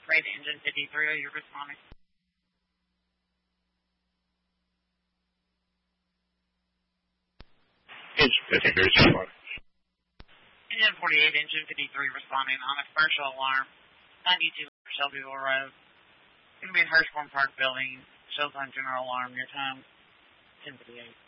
Freight Engine 53, you're responding. Engine 53 responding. Engine 48, Engine 53 responding on a commercial alarm, 92 Shelbyville Road. Going to be in Hirschhorn Park Building, shows on general alarm, your time, 10:58.